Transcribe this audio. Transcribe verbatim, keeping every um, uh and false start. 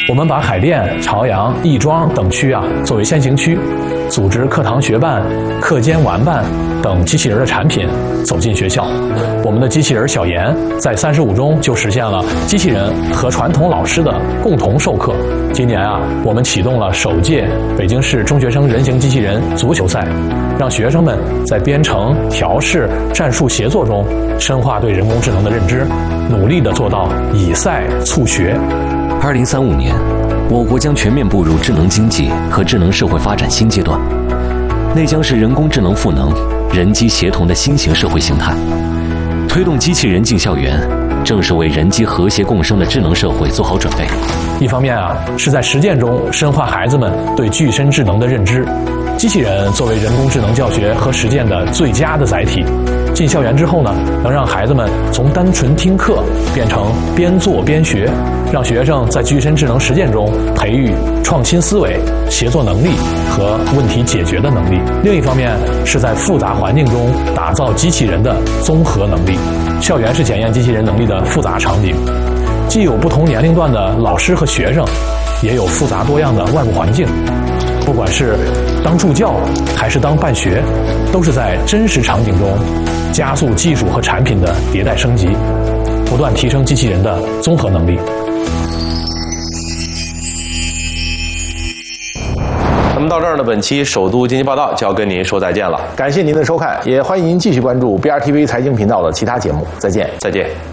我们把海淀、朝阳、亦庄等区啊作为先行区，组织课堂学伴、课间玩伴等机器人的产品走进学校。我们的机器人小严在三十五中就实现了机器人和传统老师的共同授课。今年啊，我们启动了首届北京市中学生人形机器人足球赛，让学生们在编程、调试、战术协作中深化对人工智能的认知，努力地做到以赛促学。 二零三五年，我国将全面步入智能经济和智能社会发展新阶段，那将是人工智能赋能、人机协同的新型社会形态。推动机器人进校园，正是为人机和谐共生的智能社会做好准备。 一方面啊，是在实践中深化孩子们对具身智能的认知。机器人作为人工智能教学和实践的最佳的载体，进校园之后呢，能让孩子们从单纯听课变成边做边学，让学生在具身智能实践中培育创新思维、协作能力和问题解决的能力。另一方面，是在复杂环境中打造机器人的综合能力。校园是检验机器人能力的复杂场景，既有不同年龄段的老师和学生，也有复杂多样的外部环境。不管是当助教还是当办学，都是在真实场景中加速技术和产品的迭代升级，不断提升机器人的综合能力。 那么到这儿呢，本期首都经济报道就要跟您说再见了。 感谢您的收看，也欢迎您继续关注 B R T V 财经频道的其他节目。再见， 再见。